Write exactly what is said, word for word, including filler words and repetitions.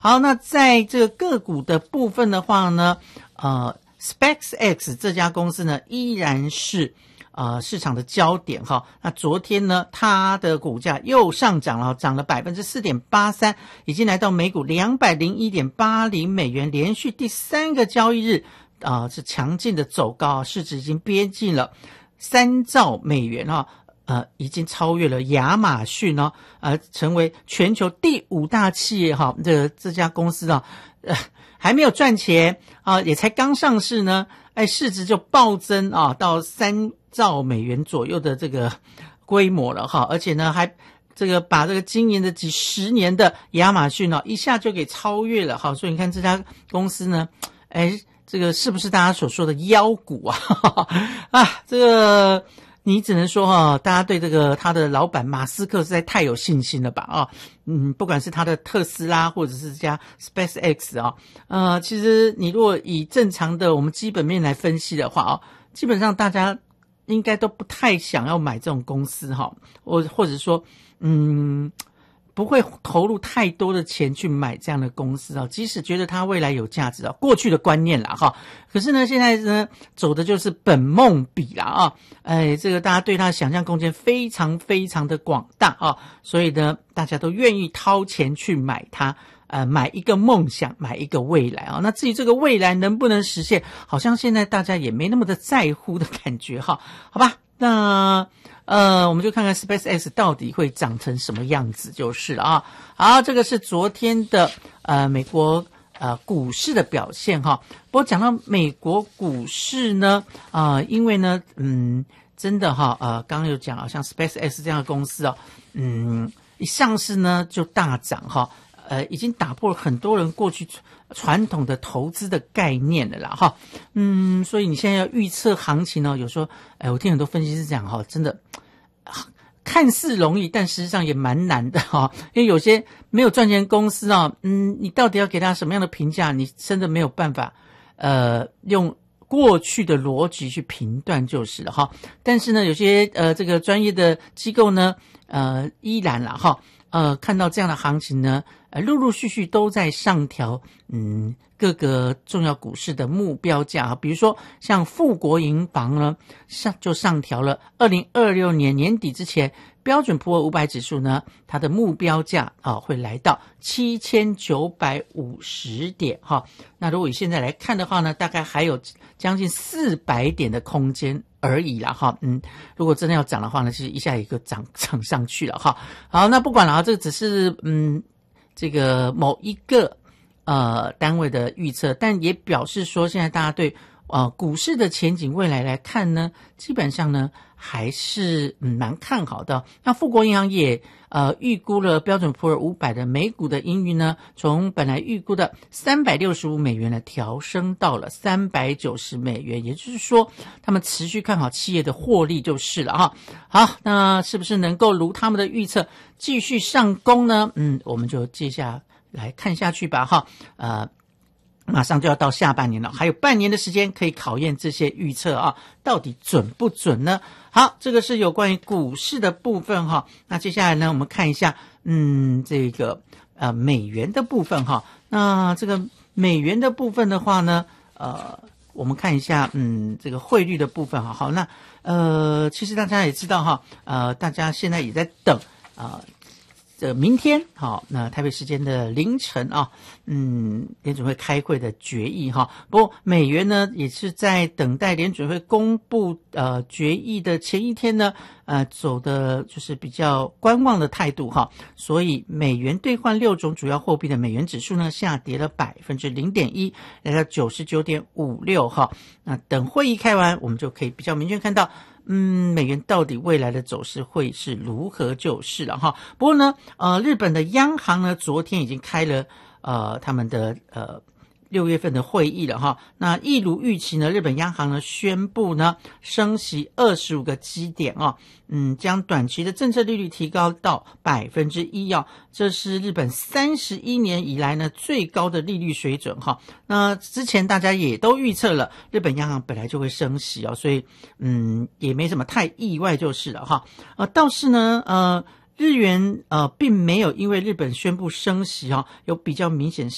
好，那在这个个股的部分的话呢，呃 SpaceX 这家公司呢依然是呃市场的焦点哈。那昨天呢它的股价又上涨了，涨了 百分之四点八三， 已经来到每股 两百零一点八零美元，连续第三个交易日啊、呃、是强劲的走高，市值已经逼近了三兆美元哈。呃，已经超越了亚马逊哦，呃，成为全球第五大企业哈。这这家公司呢，呃，还没有赚钱啊、呃，也才刚上市呢，哎，市值就暴增啊，到三兆美元左右的这个规模了哈。而且呢，还这个把这个经营的几十年的亚马逊哦，一下就给超越了哈。所以你看这家公司呢，哎，这个是不是大家所说的妖股啊？啊，这个。你只能说哈，大家对这个他的老板马斯克实在太有信心了吧啊，嗯，不管是他的特斯拉或者是这家 SpaceX 啊，呃，其实你如果以正常的我们基本面来分析的话啊，基本上大家应该都不太想要买这种公司哈，或或者说嗯。不会投入太多的钱去买这样的公司啊，即使觉得它未来有价值啊，过去的观念啦哈。可是呢，现在呢走的就是本梦比啦啊，哎，这个大家对它的想象空间非常非常的广大啊，所以呢，大家都愿意掏钱去买它，呃，买一个梦想，买一个未来啊。那至于这个未来能不能实现，好像现在大家也没那么的在乎的感觉哈，好吧？那。呃，我们就看看 SpaceX 到底会长成什么样子就是了啊。好，这个是昨天的呃美国呃股市的表现哈。不过讲到美国股市呢，啊、呃，因为呢，嗯，真的哈，呃，刚刚有讲啊，像 SpaceX 这样的公司啊，嗯，一上市呢就大涨哈，呃，已经打破了很多人过去传统的投资的概念了啦哈。嗯，所以你现在要预测行情呢，有时候，哎，我听很多分析师讲哈，真的。看似容易，但实际上也蛮难的哈、哦，因为有些没有赚钱公司啊、哦，嗯，你到底要给他什么样的评价，你真的没有办法，呃，用过去的逻辑去评断就是了哈。但是呢，有些呃这个专业的机构呢，呃，依然啦哈，呃，看到这样的行情呢，呃，陆陆续续都在上调，嗯。各个重要股市的目标价，比如说像富国银行呢，上就上调了二零二六年年底之前标准普尔五百指数呢，它的目标价啊会来到七千九百五十点哈。那如果以现在来看的话呢，大概还有将近四百点的空间而已啦哈。嗯，如果真的要涨的话呢，其实一下一个涨涨上去了哈。好，那不管了啊，这个只是嗯这个某一个。呃，单位的预测，但也表示说，现在大家对呃股市的前景未来来看呢，基本上呢还是嗯蛮看好的。那富国银行也呃预估了标准普尔五百的每股的盈余呢，从本来预估的三百六十五美元呢调升到了三百九十美元，也就是说，他们持续看好企业的获利就是了哈。好，那是不是能够如他们的预测继续上攻呢？嗯，我们就接下来看下去吧哈，呃，马上就要到下半年了，还有半年的时间可以考验这些预测啊，到底准不准呢？好，这个是有关于股市的部分哈。那接下来呢，我们看一下，嗯，这个呃美元的部分哈。那这个美元的部分的话呢，呃，我们看一下，嗯，这个汇率的部分哈。好，那呃，其实大家也知道哈，呃，大家现在也在等啊。呃这明天好，那台北时间的凌晨啊，嗯，联准会开会的决议哈。不过美元呢也是在等待联准会公布呃决议的前一天呢，呃走的就是比较观望的态度哈。所以美元兑换六种主要货币的美元指数呢下跌了百分之零点一，来到九十九点五六哈。那等会议开完，我们就可以比较明确看到。嗯，美元到底未来的走势会是如何就是了哈。不过呢，呃，日本的央行呢，昨天已经开了呃他们的呃六月份的会议了哈。那一如预期呢，日本央行呢宣布呢升息二十五个基点啊，嗯，将短期的政策利率提高到百分之一啊，这是日本三十一年以来呢最高的利率水准哈。那之前大家也都预测了，日本央行本来就会升息啊，所以嗯也没什么太意外就是了哈。呃，倒是呢呃。日元呃并没有因为日本宣布升息哈、哦，有比较明显